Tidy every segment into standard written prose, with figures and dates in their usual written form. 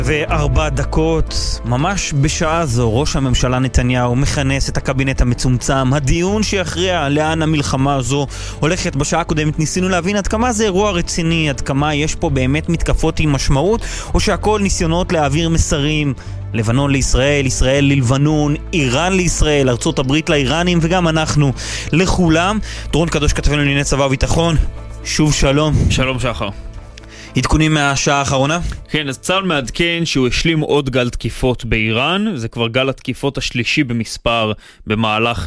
ו4 ממש בשעה זו, ראש הממשלה נתניהו מכנס את הקבינט המצומצם. הדיון שיכריע לאן המלחמה הזו הולכת. בשעה הקודמת ניסינו להבין עד כמה זה אירוע רציני, עד כמה יש פה באמת מתקפות עם משמעות, או שהכל ניסיונות להעביר מסרים. לבנון לישראל, ישראל ללבנון, איראן לישראל, ארצות הברית לאיראנים, וגם אנחנו לכולם. דורון קדוש, כתבנו לענייני צבא וביטחון, שוב שלום. שלום שחר. עדכונים מהשעה האחרונה? כן, אז צה"ל מעדכן שהוא השלים עוד גל תקיפות באיראן. זה כבר גל התקיפות השלישי במספר במהלך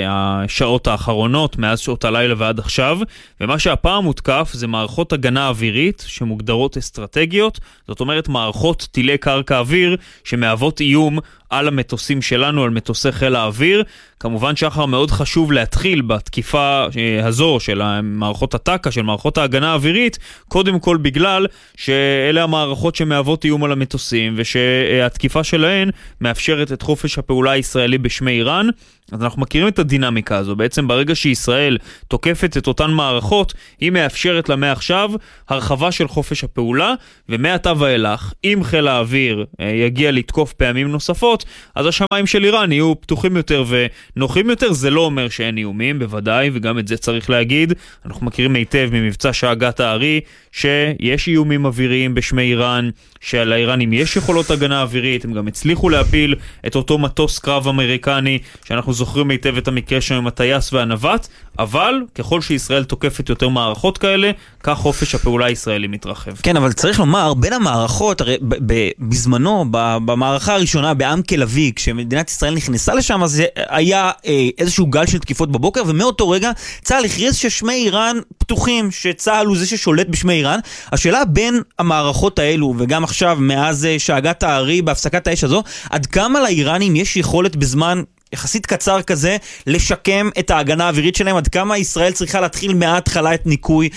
השעות האחרונות, מאז שעות הלילה ועד עכשיו. ומה שהפעם מותקף זה מערכות הגנה אווירית שמוגדרות אסטרטגיות. זאת אומרת מערכות טילי קרקע אוויר שמהוות איום על המטוסים שלנו, על מטוסי חיל האוויר. כמובן שחר, מאוד חשוב להתחיל בתקיפה הזו של מערכות הטקה, של מערכות ההגנה האווירית, קודם כל בגלל שאלה המערכות שמהוות איום על המטוסים, ושהתקיפה שלהן מאפשרת את חופש הפעולה הישראלי בשמי איראן. אז אנחנו מכירים את הדינמיקה הזו. בעצם ברגע שישראל תוקפת את אותן מערכות, היא מאפשרת לה מעכשיו הרחבה של חופש הפעולה, ומעתה ואילך, אם חיל האוויר יגיע לתקוף פעמים נוספות, אז השמיים של איראן יהיו פתוחים יותר ונוחים יותר. זה לא אומר שאין איומים, בוודאי, וגם את זה צריך להגיד. אנחנו מכירים היטב ממבצע שאגת הארי, שיש איומים אוויריים בשמי איראן, שעל האיראנים יש יכולות הגנה אווירית. הם גם הצליחו להפיל את אותו מטוס קרב אמריקני, שאנחנו זוכרים היטב את המקרה שם עם הטייס והנווט. אבל ככל שישראל תוקפת יותר מערכות כאלה, כך חופש הפעולה הישראלי מתרחב. כן, אבל צריך לומר, בין המערכות, הרי בזמנו, במערכה הראשונה בעם כלבי, כשמדינת ישראל נכנסה לשם, אז היה איזשהו גל של תקיפות בבוקר, ומאותו רגע צה"ל הכריז ששמי איראן פתוחים, שצה"ל הוא זה ששולט בשמי איראן. השאלה בין המערכות האלו, וגם עכשיו, מאז שאגת הארי בהפסקת האש הזו, עד כמה לאיראנים יש יכולת בזמן יחסית קצר כזה לשקם את ההגנה האווירית שלהם? עד כמה ישראל צריכה להתחיל מההתחלה את ניקוי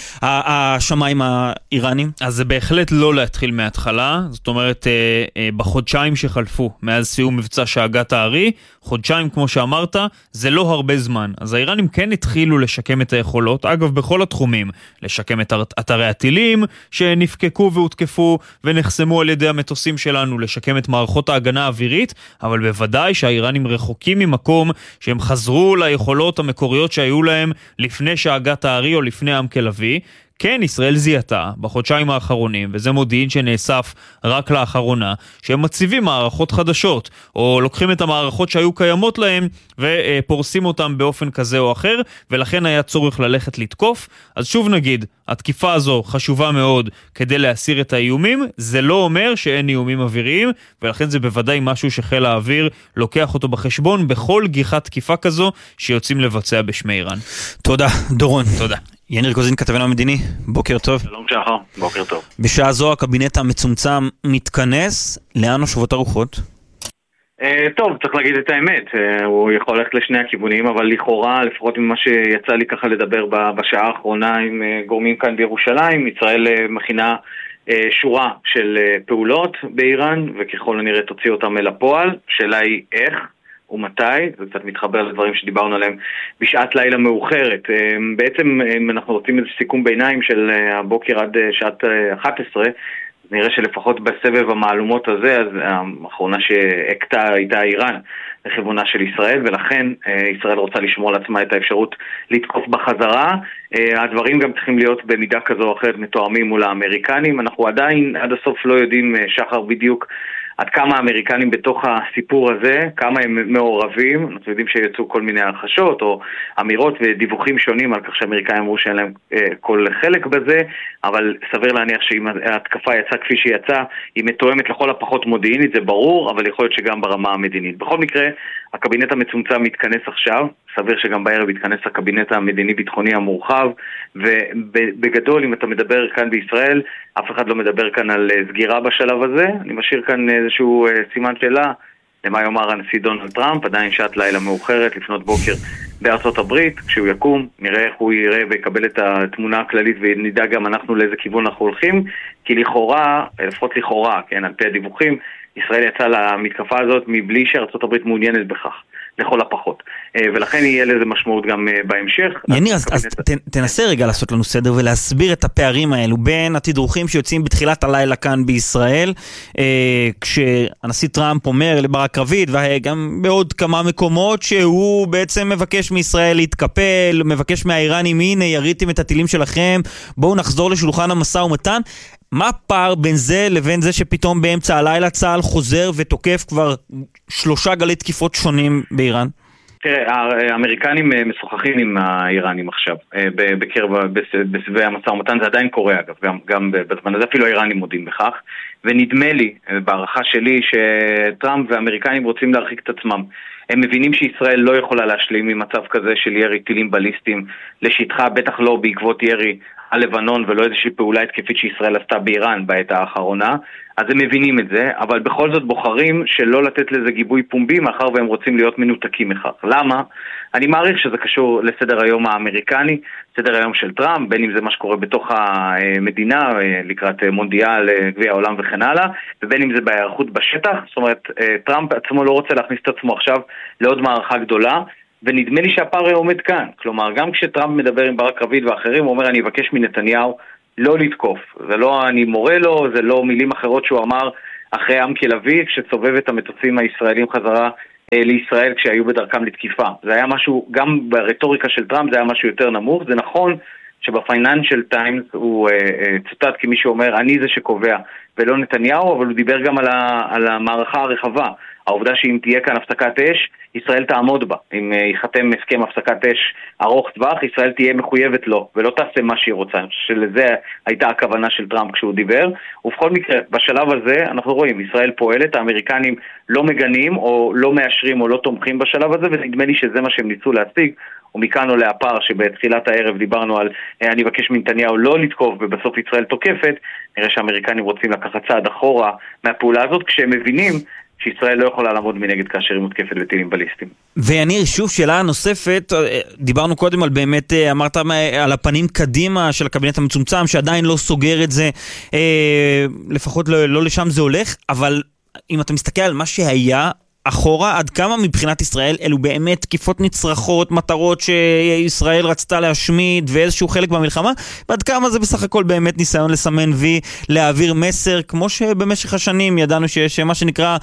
השמיים האיראנים? אז זה בהחלט לא להתחיל מההתחלה. זאת אומרת, בחודשיים שחלפו מאז סיום מבצע שאגת הארי, חודשיים כמו שאמרת, זה לא הרבה זמן. אז האיראנים כן התחילו לשקם את היכולות, אגב בכל התחומים, לשקם את אתרי הטילים שנפקקו והותקפו ונחסמו על ידי המטוסים שלנו, לשקם את מערכות ההגנה האווירית, אבל בוודאי שהאיראנים רחוקים ממקום שהם חזרו ליכולות המקוריות שהיו להם לפני שאגת הארי או לפני עם כלבי. כן, ישראל זיהתה בחודשיים האחרונים, וזה מודיעין שנאסף רק לאחרונה, שהם מציבים מערכות חדשות, או לוקחים את המערכות שהיו קיימות להם, ופורסים אותם באופן כזה או אחר, ולכן היה צורך ללכת לתקוף. אז שוב נגיד, התקיפה הזו חשובה מאוד כדי להסיר את האיומים. זה לא אומר שאין איומים אוויריים, ולכן זה בוודאי משהו שחיל האוויר לוקח אותו בחשבון בכל גיחת תקיפה כזו שיוצאים לבצע בשמי איראן. תודה, דורון. תודה. יניר קוזין, כתבנו המדיני, בוקר טוב. שלום שחר, בוקר טוב. בשעה זו הקבינט המצומצם מתכנס, לאן נושבות הרוחות? טוב, צריך להגיד את האמת, הוא יכול ללכת לשני הכיוונים, אבל לכאורה, לפחות ממה שיצא לי ככה לדבר בשעה האחרונה עם גורמים כאן בירושלים, ישראל מכינה שורה של פעולות באיראן, וככל הנראה תוציא אותם אל הפועל. שאלה היא איך ומתי, זה קצת מתחבר לדברים שדיברנו עליהם בשעת לילה מאוחרת. בעצם אם אנחנו רוצים איזה סיכום ביניים של הבוקר עד שעת 11, נראה שלפחות בסבב המעלומות הזה, אז האחרונה שהקטה הייתה איראן לכיוונה של ישראל, ולכן ישראל רוצה לשמור על עצמה את האפשרות לתקוף בחזרה. הדברים גם צריכים להיות במידה כזו או אחרת מתואמים מול האמריקנים. אנחנו עדיין עד הסוף לא יודעים, שחר, בדיוק עד כמה האמריקנים בתוך הסיפור הזה, כמה הם מעורבים. אנחנו יודעים שיצאו כל מיני הרחשות או אמירות ודיווחים שונים על כך שהאמריקאים אמרו שאין להם כל חלק בזה, אבל סביר להניח שאם ההתקפה יצאה כפי שיצאה, היא מתואמת לכל הפחות מודיעינית, זה ברור, אבל יכול להיות שגם ברמה המדינית. בכל מקרה, הקבינט המצומצם מתכנס עכשיו, סביר שגם בערב יתכנס הקבינט המדיני-ביטחוני המורחב, ובגדול, אם אתה מדבר כאן בישראל, אף אחד לא מדבר כאן על סגירה בשלב הזה. אני משאיר כאן איזשהו סימן שאלה למה יאמר הנשיא דונלד טראמפ. עדיין שעת לילה מאוחרת, לפנות בוקר בארצות הברית. כשהוא יקום, נראה איך הוא יראה ויקבל את התמונה הכללית, ונדע גם אנחנו לאיזה כיוון אנחנו הולכים, כי לכאורה, לפחות לכאורה, כן, על פי הדיווחים, ישראל יצאה למתקפה הזאת מבלי שארצות הברית מעוניינת בכך. לכל הפחות. ולכן יהיה לזה משמעות גם בהמשך. יניר, אז תנסה רגע לעשות לנו סדר ולהסביר את הפערים האלו בין התדרוכים שיוצאים בתחילת הלילה כאן בישראל, כשהנשיא טראמפ אומר לברק רביד, וגם בעוד כמה מקומות, שהוא בעצם מבקש מישראל להתקפל, מבקש מהאיראנים, הנה יריתם את הטילים שלכם, בואו נחזור לשולחן המשא ומתן. מה הפער בין זה לבין זה שפתאום באמצע הלילה צה"ל חוזר ותוקף כבר 3 גלי תקיפות שונים באיראן? תראה, האמריקנים משוחחים עם האיראנים עכשיו, בסביבי המשא ומתן, זה עדיין קורה אגב, גם בזמן הזה אפילו האיראנים מודים בכך, ונדמה לי, בהערכה שלי, שטראמפ והאמריקנים רוצים להרחיק את עצמם. הם מבינים שישראל לא יכולה להשלים עם מצב כזה של ירי טילים בליסטיים לשטחה, בטח לא בעקבות ירי על לבנון ולא איזושהי פעולה התקפית שישראל עשתה באיראן בעת האחרונה, אז הם מבינים את זה, אבל בכל זאת בוחרים שלא לתת לזה גיבוי פומבי, מאחר והם רוצים להיות מנותקים מכך. למה? אני מעריך שזה קשור לסדר היום האמריקני, סדר היום של טראמפ, בין אם זה מה שקורה בתוך המדינה, לקראת מונדיאל, גביע העולם וכן הלאה, ובין אם זה בהיערכות בשטח. זאת אומרת, טראמפ עצמו לא רוצה להכניס את עצמו עכשיו לעוד מערכה גדולה, ונדמה לי שהפער עומד כאן. כלומר, גם כשטראמפ מדבר עם ברק רביד ואחרים, הוא אומר, אני אבקש מנתניהו לא לתקוף. זה לא אני מורה לו, זה לא מילים אחרות שהוא אמר אחרי עמק אביב, שסובב את המטוסים הישראלים חזרה לישראל כשהיו בדרכם לתקיפה. זה היה משהו, גם ברטוריקה של טראמפ זה היה משהו יותר נמוך. זה נכון שבפייננשל טיימס הוא צוטט כמי שאומר, אני זה שקובע ולא נתניהו, אבל הוא דיבר גם על המערכה הרחבה. העובדה שאם תהיה כאן הפסקת אש, ישראל תעמוד בה. אם ייחתם הסכם הפסקת אש ארוך טווח, ישראל תהיה מחויבת לו, ולא תעשה מה שהיא רוצה. שלזה הייתה הכוונה של טראמפ כשהוא דיבר. ובכל מקרה, בשלב הזה אנחנו רואים, ישראל פועלת, האמריקנים לא מגנים, או לא מאשרים, או לא תומכים בשלב הזה, ונדמה לי שזה מה שהם ניסו להשיג. ומכאן עולה הפער שבתחילת הערב דיברנו על אני מבקש מנתניהו לא לתקוף ובסוף ישראל תוקפת. נראה שהאמריקנים רוצים לקחת צעד אחורה מהפעולה הזאת, כשהם מבינים שישראל לא יכולה לעמוד מנגד כאשר היא מותקפת בטילים בליסטיים. ויניר, שוב שאלה נוספת, דיברנו קודם על באמת, אמרת על הפנים קדימה של הקבינט המצומצם, שעדיין לא סוגר את זה, לפחות לא לשם זה הולך, אבל אם אתה מסתכל על מה שהיה אחורה, עד כמה מבחינת ישראל אלו באמת תקיפות נצרכות, מטרות שישראל רצתה להשמיד ואיזשהו חלק במלחמה, ועד כמה זה בסך הכל באמת ניסיון לסמן וי, להעביר מסר, כמו שבמשך השנים ידענו שיש מה שנקרא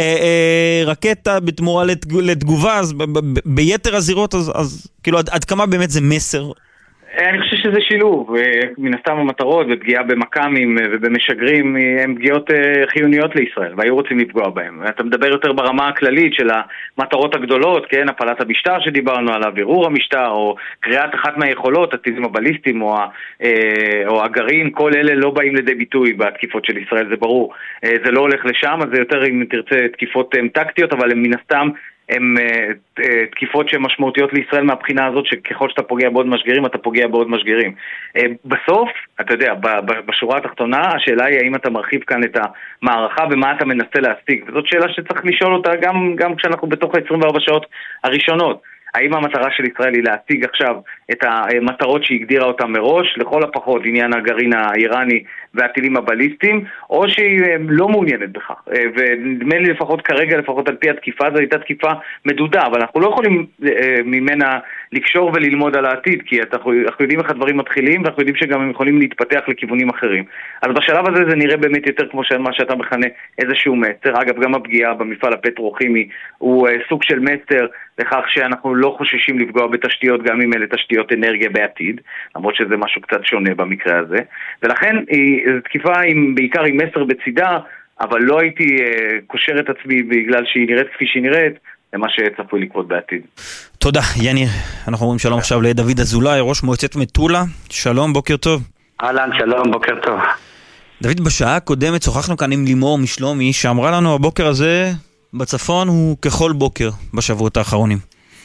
רקטה בתמורה לתגובה, אז ביתר הזירות, אז כאילו עד כמה באמת זה מסר? אני חושב שזה שילוב, מן הסתם המטרות ופגיעה במקמים ובמשגרים הן פגיעות חיוניות לישראל, והיו רוצים לפגוע בהם. אתה מדבר יותר ברמה הכללית של המטרות הגדולות, כן, הפעלת המשטר שדיברנו עליו, בירור המשטר, או קריאת אחת מהיכולות, הטילים הבליסטיים או הגרעין, כל אלה לא באים לידי ביטוי בתקיפות של ישראל, זה ברור. זה לא הולך לשם, אז זה יותר, אם תרצה, תקיפות טקטיות, אבל הן מן הסתם הן תקיפות שהן משמעותיות לישראל מהבחינה הזאת, שככל שאתה פוגע בעוד משגרים, אתה פוגע בעוד משגרים. בסוף, אתה יודע, בשורה התחתונה, השאלה היא האם אתה מרחיב כאן את המערכה ומה אתה מנסה להשיג. וזאת שאלה שצריך לשאול אותה גם כשאנחנו בתוך ה-24 שעות הראשונות. האם המטרה של ישראל היא להשיג עכשיו את המטרות שהגדירה אותה מראש, לכל הפחות עניין הגרעין האיראני והטילים הבליסטיים, או שהיא לא מעוניינת בכך. ונדמה לי לפחות כרגע, לפחות על פי התקיפה, זו הייתה תקיפה מדודה, אבל אנחנו לא יכולים ממנה לקשור וללמוד על העתיד, כי אנחנו יודעים איך הדברים מתחילים, ואנחנו יודעים שגם הם יכולים להתפתח לכיוונים אחרים. אז בשלב הזה זה נראה באמת יותר כמו מה שאתה מכנה איזשהו מסר. אגב, גם הפגיעה במפעל הפטרוכימי הוא סוג של מסר לכך שאנחנו לא חוששים לפגוע בתשתיות, גם אם אלה תשתיות אנרגיה בעתיד, למרות שזה משהו קצת שונה במקרה הזה. ולכן זו תקיפה בעיקר עם מסר בצידה, אבל לא הייתי קושר את עצמי בגלל שהיא נראית כפי שהיא נראית, למה שצפוי לקרות בעתיד. תודה, יניר. אנחנו אומרים שלום עכשיו לדוד אזולאי, ראש מועצת מטולה. שלום, בוקר טוב. אהלן, שלום, בוקר טוב. דוד, בשעה הקודמת שוחחנו כאן עם לימור משלומי, שאמרה לנו הבוקר הזה בצפון הוא ככל בוקר בשבועות האחרונים.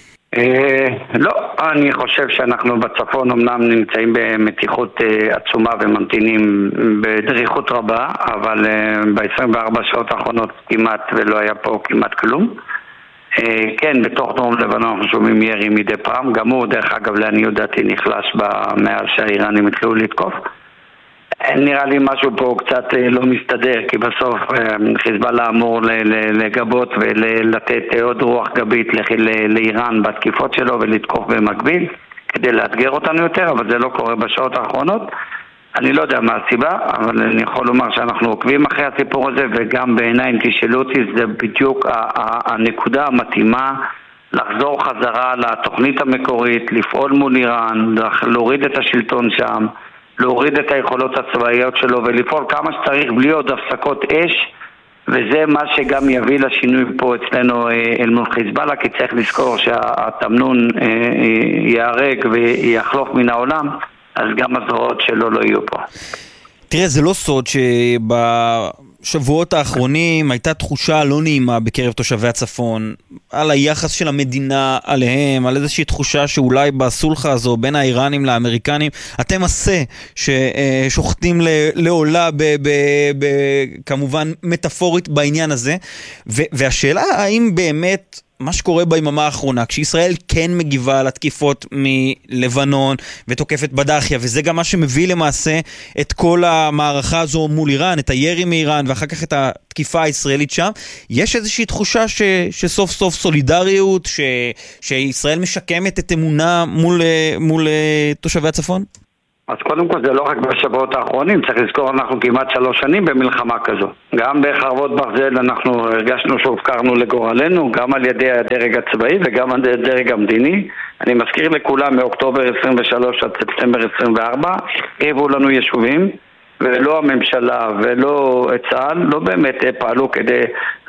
לא, אני חושב שאנחנו בצפון אמנם נמצאים במתיחות עצומה וממתינים בדריכות רבה, אבל ב-24 שעות האחרונות כמעט ולא היה פה כמעט כלום. כן, בתוך דרום לבנון אנחנו שומעים ירי מדי פעם, גם הוא דרך אגב לעניות דעתי נחלש מאז שהאיראנים התחילו לתקוף. נראה לי משהו פה קצת לא מסתדר, כי בסוף חיזבאללה אמור לגבות ולתת עוד רוח גבית לאיראן בתקיפות שלו ולתקוף במקביל כדי לאתגר אותנו יותר, אבל זה לא קורה בשעות האחרונות. אני לא יודע מה הסיבה, אבל אני יכול לומר שאנחנו עוקבים אחרי הסיפור הזה, וגם בעיניי, אם תשאלו אותי, זה בדיוק הנקודה המתאימה לחזור חזרה לתוכנית המקורית, לפעול מול איראן, להוריד את השלטון שם, להוריד את היכולות הצבאיות שלו ולפעול כמה שצריך בלי עוד הפסקות אש, וזה מה שגם יביא לשינוי פה אצלנו אל מול חיזבאללה, כי צריך לזכור שהתמנון יהרג ויחלוף מן העולם, אז גם הזרועות שלו לא יהיו פה. תראה, זה לא סוד שבשבועות האחרונים הייתה תחושה לא נעימה בקרב תושבי הצפון על היחס של המדינה עליהם, על איזושהי תחושה שאולי בסולחה הזו בין האיראנים לאמריקנים אתם עשה ששוחטים לעולה כמובן מטאפורית בעניין הזה, והשאלה האם באמת מה שקורה ביממה האחרונה, כשישראל כן מגיבה לתקיפות מלבנון ותוקפת בדחיה, וזה גם מה שמביא למעשה את כל המערכה הזו מול איראן, את הירי מאיראן, ואחר כך את התקיפה הישראלית שם, יש איזושהי תחושה שסוף סוף סולידריות, שישראל משקמת את אמונה מול תושבי הצפון? אז קודם כל זה לא רק בשבועות האחרונים, צריך לזכור אנחנו כמעט 3 שנים במלחמה כזו. גם בחרבות ברזל אנחנו הרגשנו שהופקרנו לגורלנו, גם על ידי הדרג הצבאי וגם על ידי הדרג המדיני. אני מזכיר לכולם מאוקטובר 23 עד ספטמבר 24, הביאו לנו יישובים, ולא הממשלה ולא צה"ל לא באמת פעלו כדי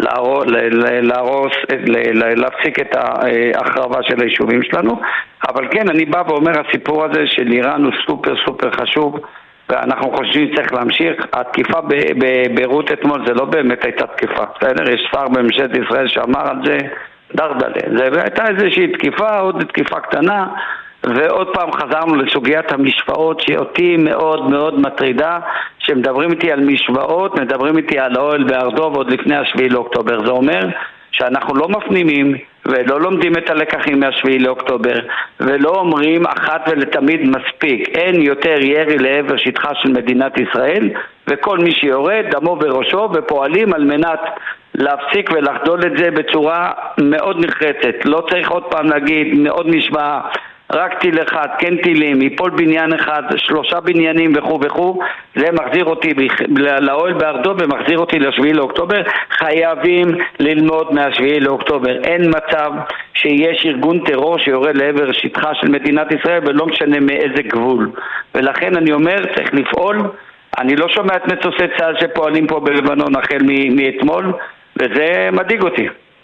להרוס, להפסיק את ההחרבה של היישובים שלנו. אבל כן, אני בא ואומר, הסיפור הזה של איראן הוא סופר סופר חשוב, ואנחנו חושבים שצריך להמשיך. התקיפה בביירות אתמול זה לא באמת הייתה תקיפה, בסדר? יש שר בממשלת ישראל שאמר על זה דרדלה, זה הייתה איזושהי תקיפה, עוד תקיפה קטנה, ועוד פעם חזרנו לסוגיית המשוואות שאותי מאוד מאוד מטרידה, שמדברים איתי על משוואות, מדברים איתי על האוהל בארדוב עוד לפני 7 לאוקטובר. זה אומר שאנחנו לא מפנימים ולא לומדים את הלקחים מה7 לאוקטובר, ולא אומרים אחת ולתמיד מספיק, אין יותר ירי לעבר שטחה של מדינת ישראל, וכל מי שיורד דמו בראשו, ופועלים על מנת להפסיק ולחדול את זה בצורה מאוד נחרצת. לא צריך עוד פעם להגיד מאוד משוואה, רק טיל אחד, כן טילים, יפול בניין אחד, 3 בניינים וכו', זה מחזיר אותי לאוהל בארדוב ומחזיר אותי ל7 לאוקטובר. חייבים ללמוד מה7 לאוקטובר. אין מצב שיש ארגון טרור שיורד לעבר שטחה של מדינת ישראל ולא משנה מאיזה גבול. ולכן אני אומר, צריך לפעול. אני לא שומע את מטוסי צה"ל שפועלים פה בלבנון החל מאתמול, וזה מדאיג אותי.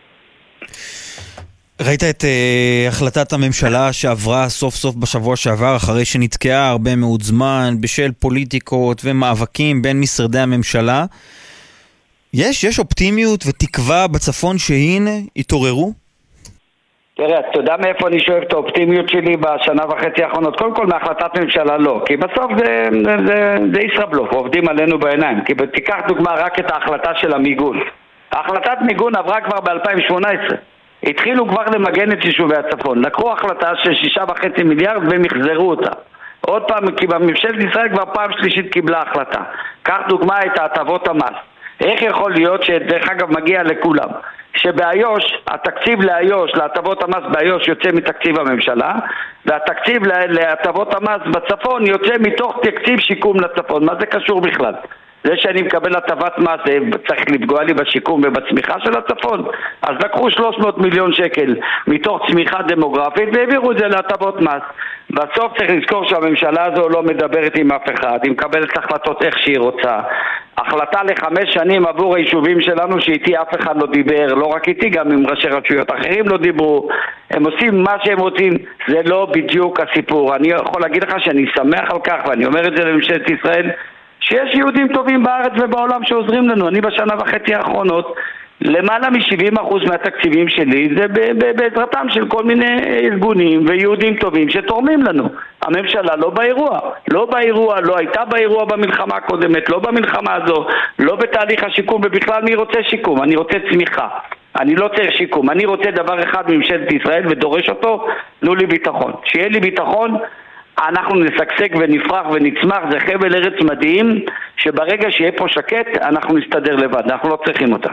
ראית את החלטת הממשלה שעברה סוף סוף בשבוע שעבר, אחרי שנתקעה הרבה מאוד זמן בשל פוליטיקות ומאבקים בין משרדי הממשלה. יש אופטימיות ותקווה בצפון שהנה יתעוררו? תראה, אתה יודע מאיפה אני שואב את האופטימיות שלי בשנה וחצי האחרונות? קודם כל מהחלטת ממשלה לא, כי בסוף זה ישראבלוף, עובדים עלינו בעיניים. כי תיקח דוגמה רק את ההחלטה של המיגון. ההחלטת מיגון עברה כבר ב-2018. התחילו כבר למגן את יישובי הצפון. לקחו החלטה של 6.5 מיליארד והם יחזרו אותה. עוד פעם, כי בממשלת ישראל כבר פעם שלישית קיבלה החלטה. קח דוגמה את הטבות המס. איך יכול להיות שדרך אגב מגיע לכולם? שבאיו"ש, התקציב לאיו"ש, להטבות המס באיו"ש יוצא מתקציב הממשלה, והתקציב להטבות המס בצפון יוצא מתוך תקציב שיקום לצפון. מה זה קשור בכלל? זה שאני מקבל הטבת מס, צריך לפגוע לי בשיקום ובצמיחה של הצפון. אז לקחו 300 מיליון שקל מתוך צמיחה דמוגרפית והעבירו את זה להטבות מס. בסוף צריך לזכור שהממשלה הזו לא מדברת עם אף אחד, היא מקבלת החלטות איך שהיא רוצה. החלטה ל5 שנים עבור היישובים שלנו שאיתי אף אחד לא דיבר, לא רק איתי, גם עם ראשי רשויות אחרים לא דיברו. הם עושים מה שהם רוצים, זה לא בדיוק הסיפור. אני יכול להגיד לך שאני שמח על כך, ואני אומר את זה לממשלת ישראל, שיש יהודים טובים בארץ ובעולם שעוזרים לנו. אני בשנה וחצי האחרונות, למעלה מ70% מהתקציבים שלי זה בעזרתם של כל מיני ארגונים ויהודים טובים שתורמים לנו. הממשלה לא באירוע, לא הייתה באירוע במלחמה הקודמת, לא במלחמה הזו, לא בתהליך השיקום, ובכלל מי רוצה שיקום? אני רוצה צמיחה, אני לא צריך שיקום. אני רוצה דבר אחד מממשלת ישראל ודורש אותו, תנו לי ביטחון. שיהיה לי ביטחון, אנחנו נשגשג ונפרח ונצמח, זה חבל ארץ מדהים, שברגע שיהיה פה שקט, אנחנו נסתדר לבד, אנחנו לא צריכים אותם.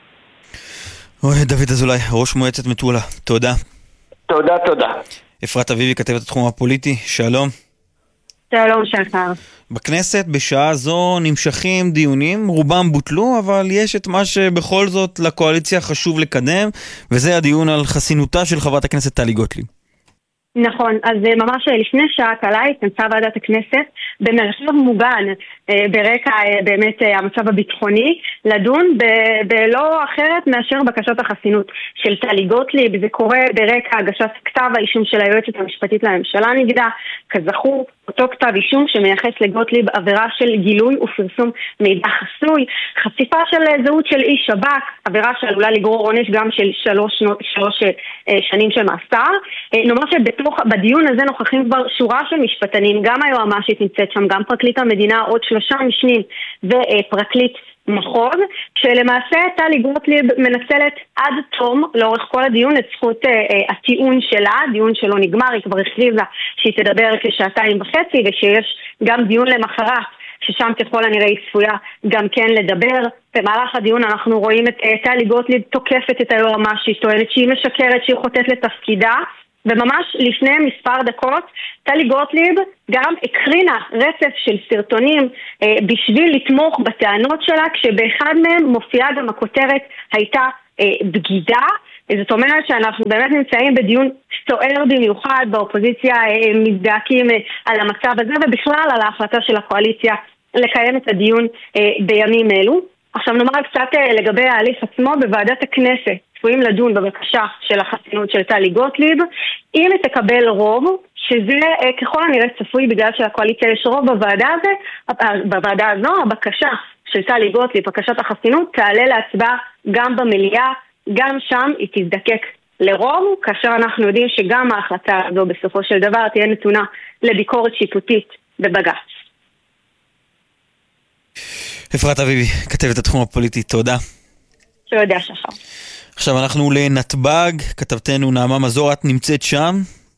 דוד אזולאי, ראש מועצת מטולה, תודה. תודה. אפרת אביבי, כתבת התחום הפוליטי, שלום. שלום שחר. בכנסת בשעה זו נמשכים דיונים, רובם בוטלו, אבל יש את מה שבכל זאת לקואליציה חשוב לקדם, וזה הדיון על חסינותה של חברת הכנסת טלי גוטליב. נכון, אז ממש לפני שעה קלה התכנסה ועדת הכנסת במרחב מוגן ברקע באמת המצב הביטחוני לדון בלא אחרת מאשר בקשת החסינות של טלי גוטליב. זה קורה ברקע הגשת כתב האישום של היועצת המשפטית לממשלה נגדה. כזכור, אותו כתב אישום שמייחס לגוטליב עבירה של גילוי ופרסום מידע חסוי, חשיפה של זהות של איש שב"כ, עבירה שעלולה לגרור עונש גם של 3 שנים של מאסר. נאמר שבדיון הזה נוכחים כבר שורה של משפטנים, גם היועמ"שית נמצאת שם, גם פרקליט המדינה, עוד 3 משנים ופרקליט מחוז, שלמעשה טלי גוטליב מנצלת עד תום לאורך כל הדיון את זכות הטיעון שלה, דיון שלא נגמר. היא כבר הכריזה שהיא תדבר כ2.5 ושיש גם דיון למחרת ששם ככל הנראה היא צפויה גם כן לדבר. במהלך הדיון אנחנו רואים את טלי גוטליב תוקפת את היועמ"שית, טוענת שהיא משקרת, שהיא חוטאת לתפקידה, וממש לפני מספר דקות טלי גוטליב גם הקרינה רצף של סרטונים בשביל לתמוך בטענות שלה, כשבאחד מהם מופיעה גם הכותרת הייתה בגידה. זאת אומרת שאנחנו באמת נמצאים בדיון סוער במיוחד, באופוזיציה מזדעקים על המצב הזה ובכלל על ההחלטה של הקואליציה לקיים את הדיון בימים אלו. עכשיו נאמר קצת לגבי ההליך עצמו. בוועדת הכנסת צפויים לדון בבקשה של החסינות של טלי גוטליב. אם היא תקבל רוב, שזה ככל הנראה צפוי בגלל שלקואליציה יש רוב בוועדה הזו, הבקשה של טלי גוטליב, בקשת החסינות, תעלה להצבעה גם במליאה, גם שם היא תזדקק לרוב, כאשר אנחנו יודעים שגם ההחלטה הזו בסופו של דבר תהיה נתונה לביקורת שיפוטית בבג"ץ. אפרת אביבי, כתבת התחום הפוליטי, תודה. תודה שחר. עכשיו אנחנו לנתב"ג, כתבתנו נעמה מזור, את נמצאת שם?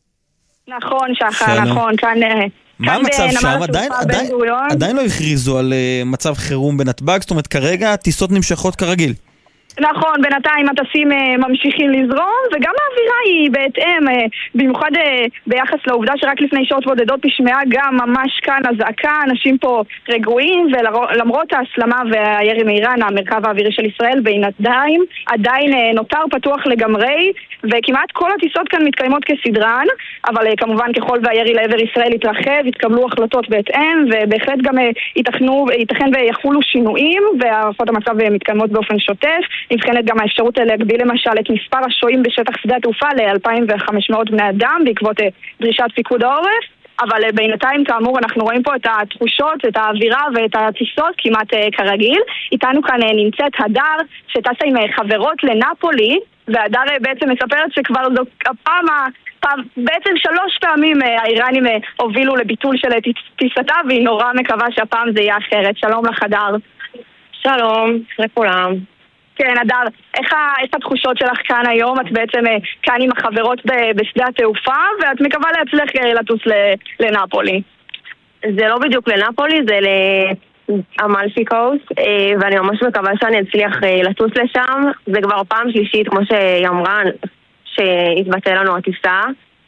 נכון שחר, נכון, כאן... מה המצב שם? עדיין לא הכריזו על מצב חירום בנתב"ג, זאת אומרת כרגע טיסות נמשכות כרגיל. נכון, בינתיים הטסים ממשיכים לזרום, וגם האווירה היא בהתאם, במיוחד ביחס לעובדה שרק לפני שעות בודדות נשמעה גם ממש כאן הזעקה, אנשים פה רגועים, ולמרות ההסלמה והירי מאיראן, המרכב האווירי של ישראל בינתיים עדיין נותר פתוח לגמרי, וכמעט כל הטיסות כאן מתקיימות כסדרן, אבל כמובן ככל והירי לעבר ישראל יתרחב, יתקבלו החלטות בהתאם, ובהחלט גם ייתכן ויחולו שינויים, והערכות המצב מתקיימות באופן שוטף. נבחנת גם האפשרות להגביל למשל את מספר השוהים בשטח שדה התעופה ל-2,500 בני אדם בעקבות דרישת פיקוד העורף, אבל בינתיים כאמור אנחנו רואים פה את התחושות, את האווירה ואת הטיסות כמעט כרגיל. איתנו כאן נמצאת הדר שטסה עם חברות לנפולי, והדר בעצם מספרת שכבר זו הפעם בעצם 3 פעמים האיראנים הובילו לביטול של טיסתה, והיא נורא מקווה שהפעם זה יהיה אחרת. שלום לך הדר. שלום לכולם. כן, הדר, איך התחושות שלך כאן היום? את בעצם כאן עם החברות בשדה התעופה, ואת מקווה להצליח לטוס לנפולי. זה לא בדיוק לנפולי, זה לאמלפי קוסט, ואני ממש מקווה שאני אצליח לטוס לשם. זה כבר פעם שלישית, כמו שהיא אמרה, שהתבטא לנו הטיסה,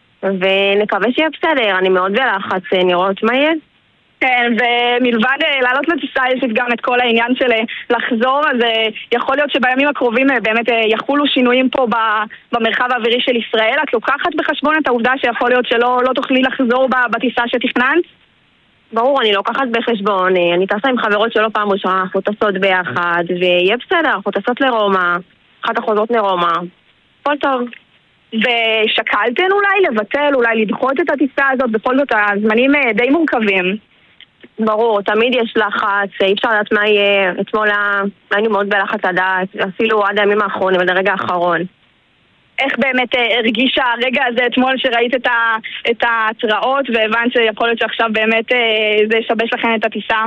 ונקווה שיהיה בסדר. אני מאוד בלחץ לראות מה יהיה. כן, ומלבד לעלות לטיסה יש גם את כל העניין של לחזור, אז יכול להיות שבימים הקרובים באמת יחולו שינויים פה במרחב האווירי של ישראל. את לוקחת בחשבון את העובדה שיכול להיות שלא תוכלי לחזור בטיסה שתכננת? ברור, אני לוקחת בחשבון. אני טסה עם חברות שלא פעם ראשונה, אנחנו טסות ביחד, ויהיה בסדר, אנחנו טסות לרומא, אחת החוזרות לרומא. כל טוב. ושקלתן אולי לבטל, אולי לדחות את הטיסה הזאת? בכל זאת הזמנים די מורכבים. ברור, תמיד יש לחץ, אי אפשר לדעת מה יהיה. אתמול היינו מאוד בלחץ לדעת, אפילו עד הימים האחרונים, עד הרגע האחרון. איך באמת הרגישה הרגע הזה אתמול שראית את ההתראות והבנת שיכול להיות שעכשיו באמת זה ישבש לכם את הטיסה?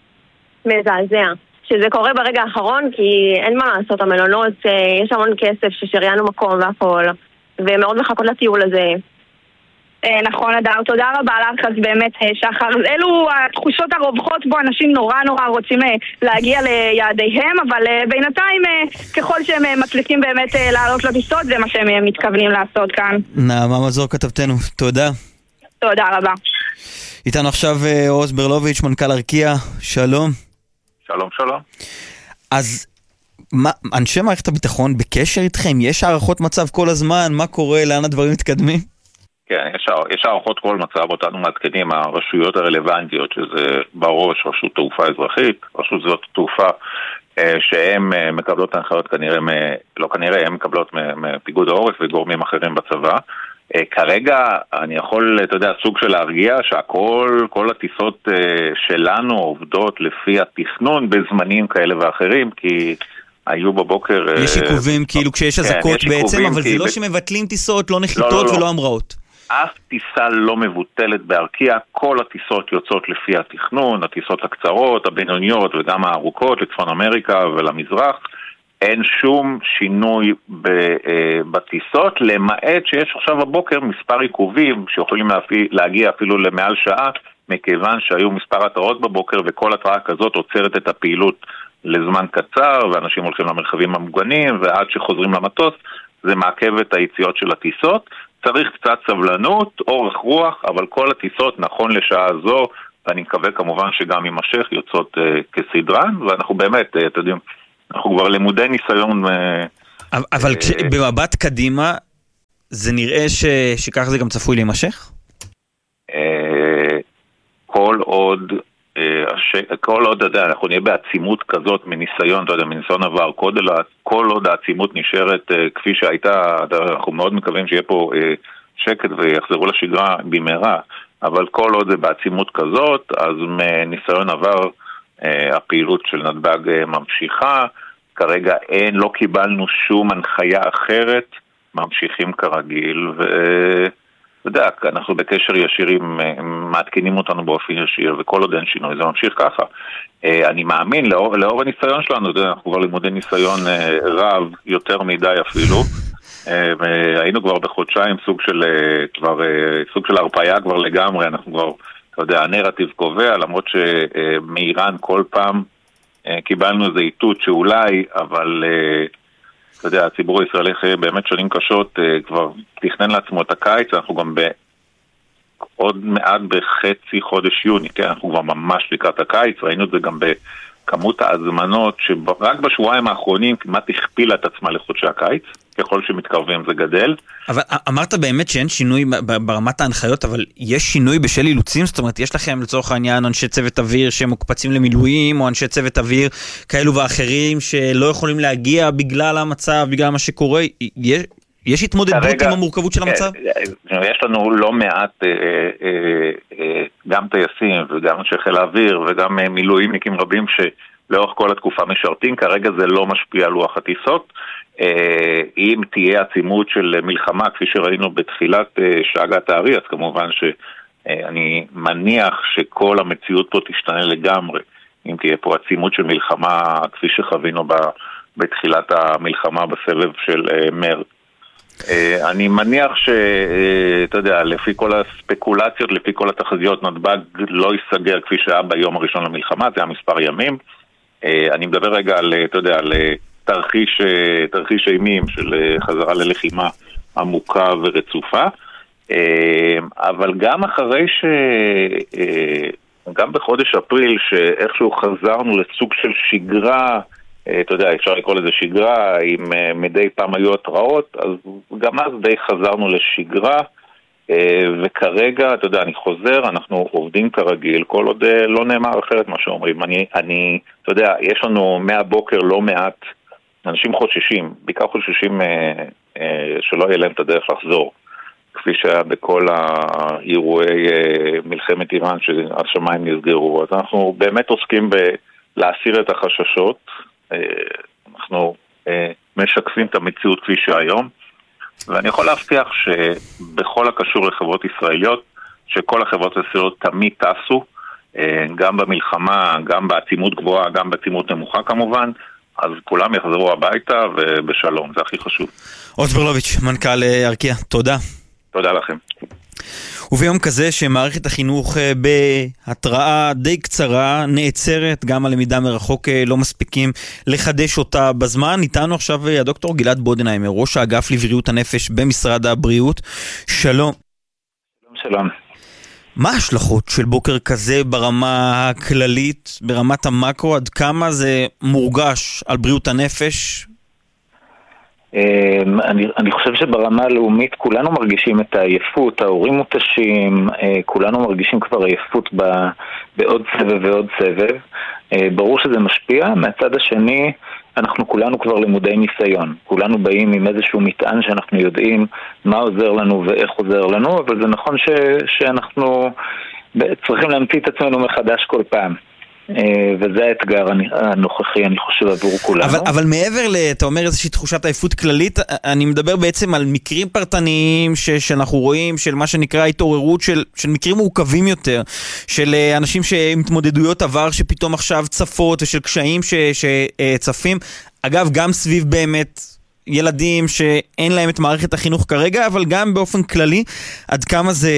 מזעזע. שזה קורה ברגע האחרון, כי אין מה לעשות, המלונות, יש המון כסף ששריינו מקום והכל, ומאוד מחכות לטיול הזה. נכון, אדר, תודה רבה לך. אז באמת, שחר, אלו התחושות הרווחות בו, אנשים נורא רוצים להגיע ליעדיהם, אבל בינתיים, ככל שהם מצליחים באמת לעלות לטיסות, זה מה שהם מתכוונים לעשות כאן. נעמה מזור כתבתנו, תודה. תודה רבה. איתנו עכשיו עוז ברלוביץ', מנכ"ל ארקיע, שלום. שלום. אז אנשי מערכת הביטחון בקשר איתכם? יש הערכות מצב כל הזמן? מה קורה? לאן הדברים מתקדמים? כן, יש הערכות כל מצב, אותנו מעדכנים הרשויות הרלוונטיות, שזה בראש רשות תעופה אזרחית, רשות זאת תעופה שהן מקבלות הנחיות הן מקבלות מפיקוד העורף וגורמים אחרים בצבא. כרגע אני יכול, סוג של להרגיע כל הטיסות שלנו עובדות לפי התכנון בזמנים כאלה ואחרים, כי היו בבוקר... יש עיכובים כאילו כשיש אזעקות בעצם, אבל זה לא שמבטלים טיסות, לא נחיתות ולא המראות. אף טיסה לא מבוטלת בארקיע, כל הטיסות יוצאות לפי התכנון, הטיסות הקצרות, הבינוניות וגם הארוכות לצפון אמריקה ולמזרח. אין שום שינוי בטיסות, למעט שיש עכשיו בבוקר מספר עיכובים שיכולים להגיע אפילו למעל שעה, מכיוון שהיו מספר התראות בבוקר וכל התראה כזאת עוצרת את הפעילות לזמן קצר, ואנשים הולכים למרחבים המוגנים, ועד שחוזרים למטוס, זה מעכב את היציאות של הטיסות. צריך קצת סבלנות, אורך רוח, אבל כל הטיסות נכון לשעה זו, ואני מקווה כמובן שגם יימשך, יוצאות כסדרן, ואנחנו באמת, אתם יודעים, אנחנו כבר למודי ניסיון. אבל במבט קדימה, זה נראה שכך זה גם צפוי להימשך? כל עוד, אנחנו נהיה בעצימות כזאת מניסיון, מניסיון עבר, כל עוד העצימות נשארת כפי שהייתה, אנחנו מאוד מקווים שיהיה פה שקט ויחזרו לשגרה במהרה, אבל כל עוד זה בעצימות כזאת, אז מניסיון עבר הפעילות של נתב"ג ממשיכה, כרגע לא קיבלנו שום הנחיה אחרת, ממשיכים כרגיל, אנחנו בקשר ישיר עם מעדכנים אותנו באופן ישיר, וכל עוד אין שינוי, זה ממשיך ככה. אני מאמין, לאור הניסיון שלנו, אנחנו כבר לימודי ניסיון רב, יותר מדי אפילו, והיינו כבר בחודשיים סוג של הרפאיה כבר לגמרי, אנחנו כבר, הנרטיב קובע, למרות שמאיראן כל פעם קיבלנו איזה איתות שאולי, אבל הציבור הישראלי אחרי באמת שנים קשות כבר תכנן לעצמו את הקיץ, אנחנו גם עוד מעט בחצי חודש יוני, אנחנו כבר ממש לקראת הקיץ, ראינו את זה גם בכמות ההזמנות שרק בשבועיים האחרונים כמעט הכפילה את עצמה לחודשי הקיץ, ככל שמתקרבים זה גדל. אבל אמרת באמת שאין שינוי ברמת ההנחיות, אבל יש שינוי בשל אילוצים? זאת אומרת, יש לכם לצורך העניין אנשי צוות אוויר שמוקפצים למילואים, או אנשי צוות אוויר כאלו ואחרים שלא יכולים להגיע בגלל המצב, בגלל מה שקורה? יש התמודדות עם המורכבות של המצב? יש לנו לא מעט גם טייסים וגם אנשי חיל האוויר וגם מילואימניקים רבים שלאורך כל התקופה משרתים, כרגע זה לא משפיע על לוח הטיסות. אם תהיה עצימות של מלחמה, כפי שראינו בתחילת שאגת הארי, אז כמובן שאני מניח שכל המציאות פה תשתנה לגמרי, אם תהיה פה עצימות של מלחמה, כפי שחווינו בתחילת המלחמה בסבב של מרץ. אני מניח לפי כל הספקולציות, לפי כל התחזיות, נתב"ג לא ייסגר כפי שהיה ביום הראשון למלחמה, זה היה מספר ימים. אני מדבר רגע על תרחיש אימים של חזרה ללחימה עמוקה ורצופה, אבל גם אחרי גם בחודש אפריל שאיכשהו חזרנו לסוג של שגרה, אפשר לקרוא לזה שגרה, אם מדי פעם היו התראות, אז גם אז די חזרנו לשגרה, וכרגע, אני חוזר, אנחנו עובדים כרגיל, כל עוד לא נאמר אחרת מה שאומרים. יש לנו מהבוקר לא מעט אנשים חוששים, בעיקר חוששים שלא יהיה להם את הדרך לחזור, כפי שהיה בכל האירועי מלחמת איראן שהשמיים נסגרו. אז אנחנו באמת עוסקים להסיר את החששות, אנחנו משקפים את המציאות כפי שהיום, ואני יכול להבטיח שבכל הקשור לחברות ישראליות, שכל החברות הישראליות תמיד טסו, גם במלחמה, גם בעצימות גבוהה, גם בעצימות נמוכה כמובן, אז כולם יחזרו הביתה ובשלום, זה הכי חשוב. עוז ברלוביץ', מנכ"ל ארקיע, תודה. תודה לכם. וביום כזה שמערכת החינוך בהתראה די קצרה נעצרת, גם הלמידה מרחוק לא מספיקים לחדש אותה בזמן. איתנו עכשיו הדוקטור גלעד בודנהיימר, ראש האגף לבריאות הנפש במשרד הבריאות. שלום. שלום. מה ההשלכות של בוקר כזה ברמה הכללית, ברמת המקרו, עד כמה זה מורגש על בריאות הנפש? אני חושב שברמה הלאומית כולנו מרגישים את העייפות, ההורים מותשים, כולנו מרגישים כבר עייפות בעוד סבב ועוד סבב. ברור שזה משפיע. מהצד השני, אנחנו כולנו כבר למודי ניסיון. כולנו באים עם איזשהו מטען שאנחנו יודעים מה עוזר לנו ואיך עוזר לנו, אבל זה נכון שאנחנו צריכים להמציא את עצמנו מחדש כל פעם. וזה האתגר הנוכחי, אני חושב, עבור כולנו. אבל מעבר אתה אומר איזושהי תחושת עייפות כללית, אני מדבר בעצם על מקרים פרטניים שאנחנו רואים, של מה שנקרא התעוררות של מקרים מורכבים יותר, של אנשים עם התמודדויות עבר שפתאום עכשיו צפות, ושל קשיים שצפים. אגב, גם סביב באמת ילדים שאין להם את מערכת החינוך כרגע, אבל גם באופן כללי, עד כמה זה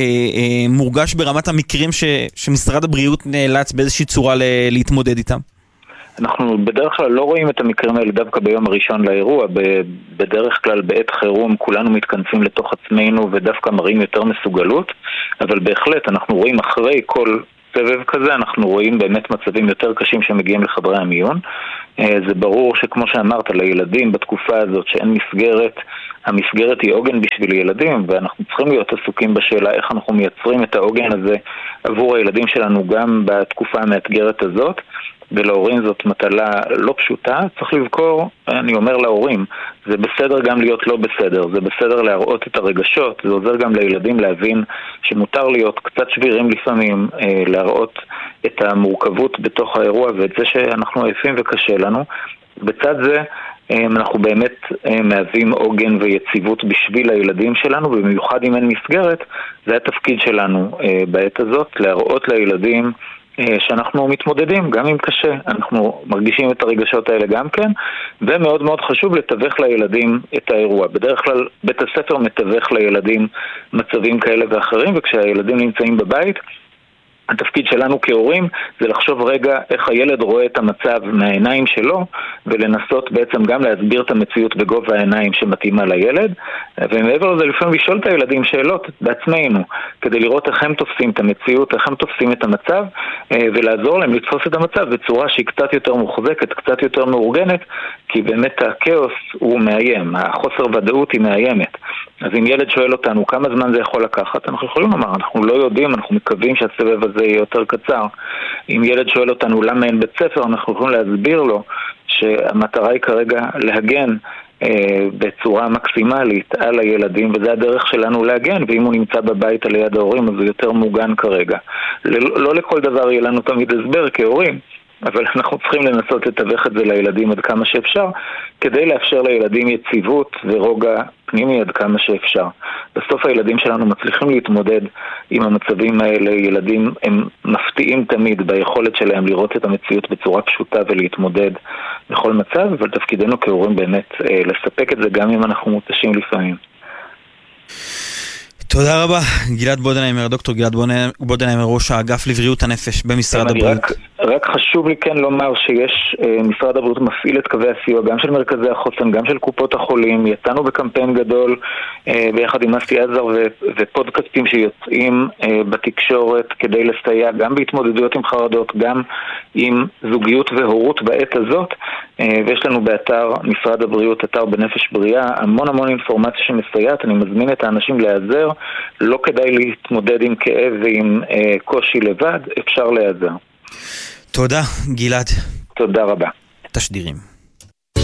מורגש ברמת המקרים שמשרד הבריאות נאלץ באיזושהי צורה להתמודד איתם? אנחנו בדרך כלל לא רואים את המקרים האלה דווקא ביום הראשון לאירוע. בדרך כלל בעת חירום כולנו מתכנסים לתוך עצמנו ודווקא מראים יותר מסוגלות, אבל בהחלט אנחנו רואים אחרי כל סבב כזה, אנחנו רואים באמת מצבים יותר קשים שמגיעים לחדרי המיון. זה ברור שכמו שאמרת, לילדים בתקופה הזאת שאין מסגרת, המסגרת היא עוגן בשביל ילדים, ואנחנו צריכים להיות עסוקים בשאלה איך אנחנו מייצרים את העוגן הזה עבור הילדים שלנו גם בתקופה המאתגרת הזאת. ולהורים זאת מטלה לא פשוטה. צריך לזכור, אני אומר להורים, זה בסדר גם להיות לא בסדר, זה בסדר להראות את הרגשות, זה עוזר גם לילדים להבין שמותר להיות קצת שבירים לפעמים, להראות את המורכבות בתוך האירוע ואת זה שאנחנו עייפים וקשה לנו. בצד זה אנחנו באמת מהווים עוגן ויציבות בשביל הילדים שלנו, במיוחד אם אין מסגרת. זה התפקיד שלנו בעת הזאת, להראות לילדים שאנחנו מתמודדים, גם אם קשה, אנחנו מרגישים את הרגשות האלה גם כן, ומאוד מאוד חשוב לתווך לילדים את האירוע. בדרך כלל בית הספר מתווך לילדים מצבים כאלה ואחרים, וכשהילדים נמצאים בבית, התפקיד שלנו כהורים זה לחשוב רגע איך הילד רואה את המצב מהעיניים שלו, ולנסות בעצם גם להסביר את המציאות בגובה העיניים שמתאימה לילד, ומעבר לזה לפעמים לשאול את הילדים שאלות בעצמנו, כדי לראות איך הם תופסים את המציאות, איך הם תופסים את המצב, ולעזור להם לתפוס את המצב בצורה שהיא קצת יותר מוחזקת, קצת יותר מאורגנת, כי באמת הכאוס הוא מאיים, החוסר ודאות היא מאיימת. אז אם ילד שואל אותנו כמה זמן זה יכול לקחת, אנחנו יכולים לומר, אנחנו לא יודעים, אנחנו מקווים שהסבב הזה יהיה יותר קצר. אם ילד שואל אותנו למה אין בית ספר, אנחנו יכולים להסביר לו שהמטרה היא כרגע להגן בצורה מקסימלית על הילדים, וזה הדרך שלנו להגן, ואם הוא נמצא בבית על יד ההורים, אז הוא יותר מוגן כרגע. לא לכל דבר יהיה לנו תמיד הסבר כהורים, אבל אנחנו צריכים לנסות לתווך את זה לילדים עד כמה שאפשר, כדי לאפשר לילדים יציבות ורוגע פנימי עד כמה שאפשר. בסוף הילדים שלנו מצליחים להתמודד עם המצבים האלה. ילדים הם מפתיעים תמיד ביכולת שלהם לראות את המציאות בצורה פשוטה ולהתמודד בכל מצב, אבל תפקידנו כהורים באמת לספק את זה גם אם אנחנו מותשים לפעמים. תודה רבה, גלעד בודנהיימר, דוקטור גלעד בודנהיימר, ראש האגף לבריאות הנפש במשרד הבריאות. רק חשוב לי כן לומר שיש, משרד הבריאות מפעיל את קווי הסיוע, גם של מרכזי החוסן, גם של קופות החולים. יצאנו בקמפיין גדול ביחד עם אסי עזר ופודקאסטים שיוצאים בתקשורת כדי לסייע גם בהתמודדויות עם חרדות, גם עם זוגיות והורות בעת הזאת. ויש לנו באתר משרד הבריאות, אתר בנפש בריאה, המון אינפורמציה שמסייעת. אני מזמין את האנשים להיעזר. לא כדאי להתמודד עם כאב ועם קושי לבד, אפשר להיעזר. תודה, גלעד. תודה רבה. תשדירים.